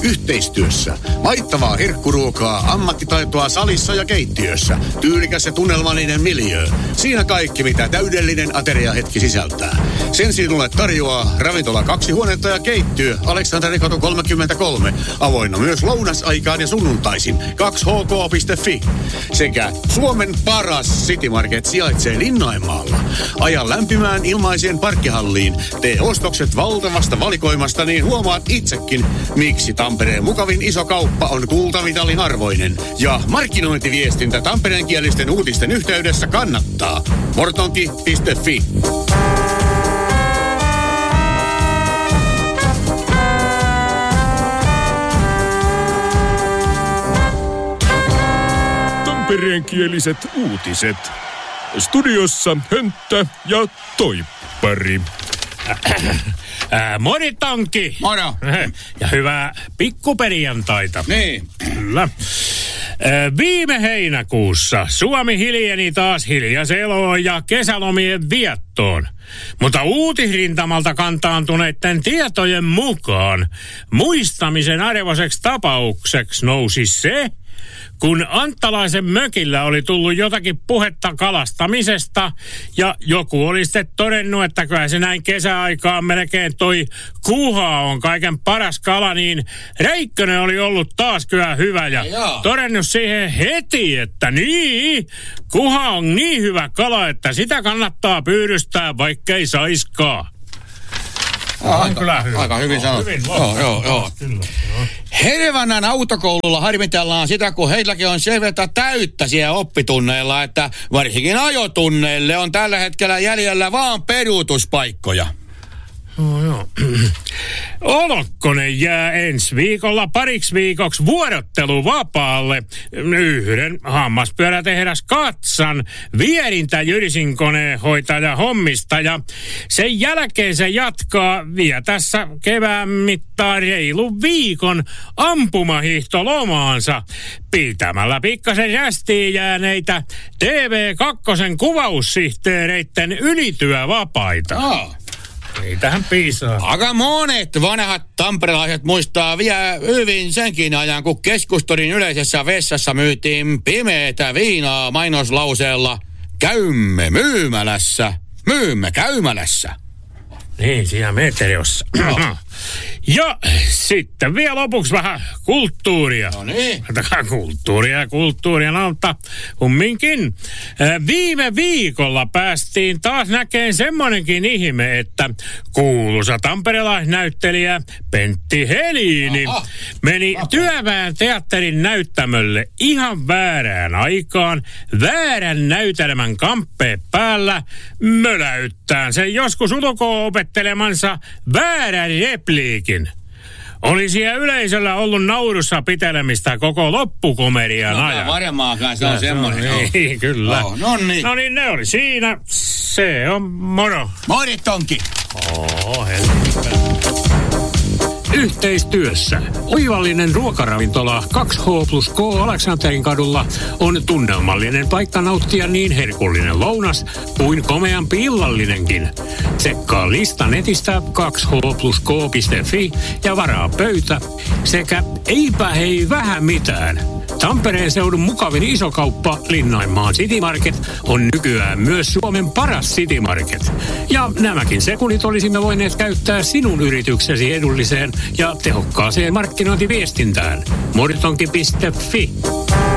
Yhteistyössä. Maittavaa herkkuruokaa, ammattitaitoa salissa ja keittiössä. Tyylikäs ja tunnelmallinen miljöö. Siinä kaikki, mitä täydellinen ateriahetki sisältää. Sen sinulle tarjoaa ravintola 2 huonetta ja keittiö Aleksanterikatu 33. Avoinna myös lounasaikaan ja sunnuntaisin 2hk.fi. Sekä Suomen paras City Market sijaitsee Linnainmaalla. Aja lämpimään ilmaiseen parkkihalliin. Tee ostokset valtavasta valikoimasta, niin huomaat itsekin, miksi Tampereen mukavin iso kauppa on kultamitalin arvoinen. Ja markkinointiviestintä tampereenkielisten uutisten yhteydessä kannattaa. Mortonki.fi. Tampereenkieliset uutiset. Studiossa Hönttä ja Toippari. Moritonki! Moro! Ja hyvää pikkuperjantaita. Niin. Kyllä. Viime heinäkuussa Suomi hiljeni taas hiljaiseloon ja kesälomien viettoon. Mutta uutisrintamalta kantaantuneiden tietojen mukaan muistamisen arvoiseksi tapaukseksi nousi se, kun Anttalaisen mökillä oli tullut jotakin puhetta kalastamisesta ja joku oli sitten todennut, että kyllä se näin kesäaikaan melkein toi kuha on kaiken paras kala, niin Räikkönen oli ollut taas kyllä hyvä ja todennut siihen heti, että niin, kuha on niin hyvä kala, että sitä kannattaa pyydystää, vaikkei saiskaan. Aika hyvin sanottu. Joo. Hervannan autokoululla harmitellaan sitä, kun heilläkin on sen verran täyttä siellä oppitunneilla, että varsinkin ajotunneille on tällä hetkellä jäljellä vaan peruutuspaikkoja. Joo. Olokkonen jää ensi viikolla pariksi viikoksi vuorotteluvapaalle yhden hammaspyörätehdas Katsan vierintäjyrisinkoneen hoitaja hommista ja sen jälkeen se jatkaa vielä tässä kevään mittaan reilun viikon ampumahiihtolomaansa pitämällä pikkasen jästiin jääneitä TV2 kuvaussihteereiden ylityövapaita. Niitähän piisaa. Aika monet vanhat tamperelaiset muistaa vielä hyvin senkin ajan, kun Keskustorin yleisessä vessassa myytiin pimeätä viinaa mainoslauseella "Käymme myymälässä, myymme käymälässä". Niin, siellä meteriossa. Ja sitten vielä lopuksi vähän kulttuuria. No niin. Kulttuuria, no, mutta kumminkin. Viime viikolla päästiin taas näkemään semmonenkin ihme, että kuuluisa tamperelaisnäyttelijä Pentti Helini meni Työväen teatterin näyttämölle ihan väärään aikaan, väärän näytelmän kamppeen päällä, möläyttään sen joskus ulkoa opettelemansa väärän repliikin. Oli siellä yleisöllä ollut naurussa pitelemistä koko loppukomedian ajan. Varmaakaan se on semmoinen. Niin, kyllä. No niin, ne oli siinä. Se on moro. Moritonki. Yhteistyössä oivallinen ruokaravintola 2H+K Aleksanterin kadulla on tunnelmallinen paikka nauttia niin herkullinen lounas kuin komeampi illallinenkin. Tsekkaa lista netistä 2h+k.fi ja varaa pöytä sekä eipä hei vähän mitään. Tampereen seudun mukavin isokauppa Linnainmaan City Market on nykyään myös Suomen paras City Market. Ja nämäkin sekunnit olisimme voineet käyttää sinun yrityksesi edulliseen ja tehokkaaseen markkinointiviestintään. Mortonki.fi